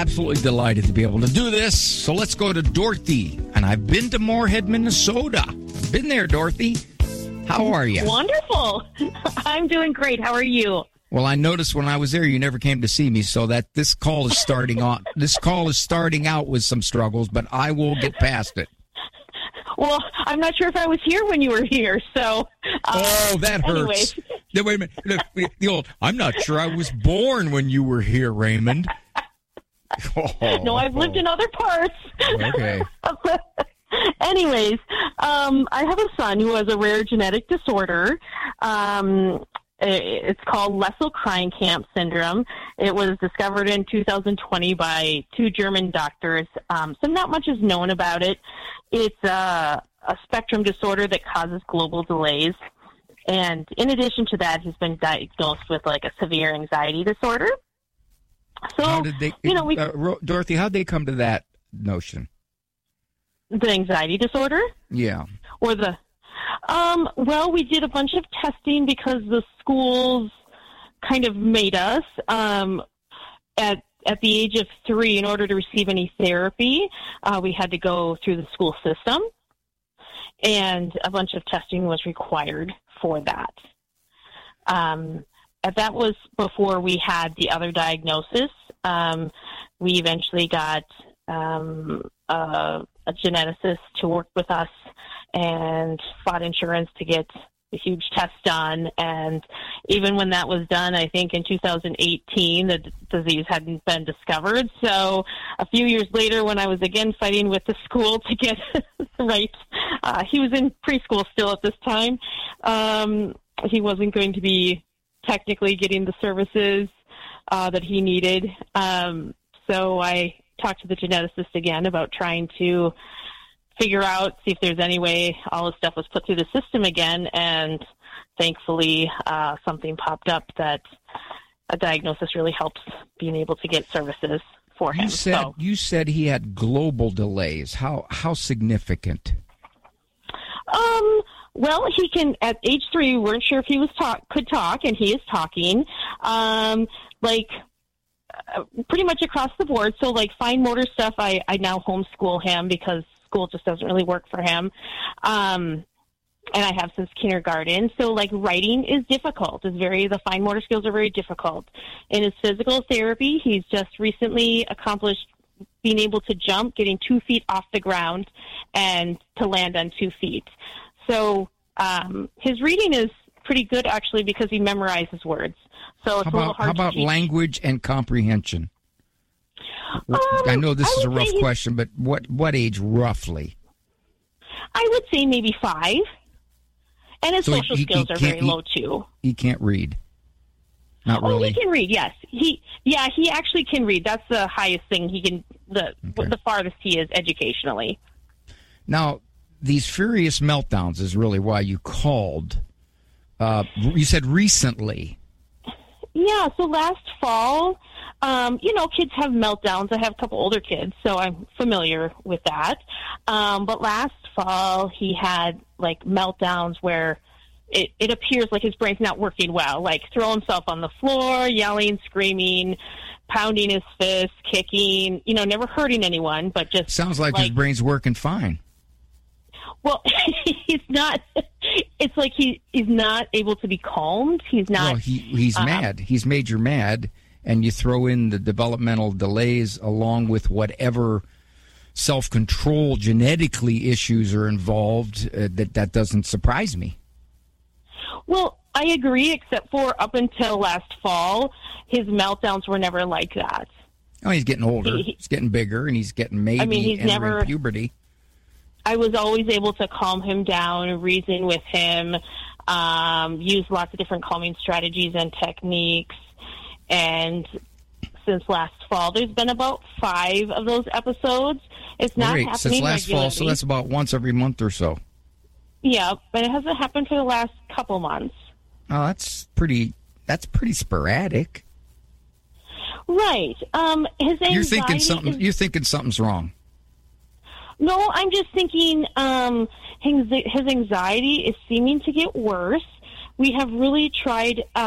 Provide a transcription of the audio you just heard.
absolutely delighted to be able to do this. So let's go to Dorothy. And I've been to Moorhead, Minnesota. I've been there, Dorothy. How are you? Wonderful. I'm doing great. How are you? Well, I noticed when I was there, you never came to see me, so that this call is starting on. This call is starting out with some struggles, but I will get past it. Well, I'm not sure if I was here when you were here, so. That hurts. Anyways. No, wait a minute. The old, I'm not sure I was born when you were here, Raymond. No, I've lived in other parts. Okay. Anyways, I have a son who has a rare genetic disorder. It's called Lessel-Kreinkamp syndrome. It was discovered in 2020 by 2 German doctors. So not much is known about it. It's a spectrum disorder that causes global delays. And in addition to that, he's been diagnosed with like a severe anxiety disorder. So, how did they, Dorothy, how did they come to that notion? The anxiety disorder? Yeah. Or the... well, we did a bunch of testing because the schools kind of made us. At the age of 3, in order to receive any therapy, we had to go through the school system, and a bunch of testing was required for that. That was before we had the other diagnosis. We eventually got a geneticist to work with us and fought insurance to get a huge test done. And even when that was done, I think in 2018, the disease hadn't been discovered. So a few years later, when I was again fighting with the school to get right, he was in preschool still at this time. He wasn't going to be technically getting the services that he needed. So I talked to the geneticist again about trying to figure out, see if there's any way all this stuff was put through the system again, and thankfully something popped up that a diagnosis really helps being able to get services for him. You said he had global delays. How significant? Well, he can, at age 3, we weren't sure if he could talk, and he is talking, pretty much across the board. So, like, fine motor stuff, I now homeschool him because school just doesn't really work for him. And I have since kindergarten. So, like, writing is difficult. The fine motor skills are very difficult. In his physical therapy, he's just recently accomplished being able to jump, getting 2 feet off the ground, and to land on 2 feet. So his reading is pretty good, actually, because he memorizes words. So it's a little hard to teach. How about language and comprehension? I know this is a rough question, but what age roughly? I would say maybe 5. And his social skills are very low, too. He can't read? Not really? Oh, he can read, yes. He actually can read. That's the highest thing he can, the farthest he is educationally. Now, these furious meltdowns is really why you called. You said recently. Yeah, so last fall, kids have meltdowns. I have a couple older kids, so I'm familiar with that. But last fall, he had, like, meltdowns where it appears like his brain's not working well, like throw himself on the floor, yelling, screaming, pounding his fist, kicking, never hurting anyone, but just... Sounds like his brain's working fine. Well, he's not. It's like he's not able to be calmed. He's not. Well, he's mad. He's major mad, and you throw in the developmental delays along with whatever self-control genetically issues are involved. That doesn't surprise me. Well, I agree, except for up until last fall, his meltdowns were never like that. Oh, he's getting older. He's getting bigger, and he's getting entering puberty. I was always able to calm him down, reason with him, use lots of different calming strategies and techniques. And since last fall, there's been about 5 of those episodes. It's not happening since last regularly. Fall, so that's about once every month or so. Yeah, but it hasn't happened for the last couple months. Oh, that's pretty sporadic. Right. His anxiety You're thinking something's wrong. No, I'm just thinking his anxiety is seeming to get worse. We have really tried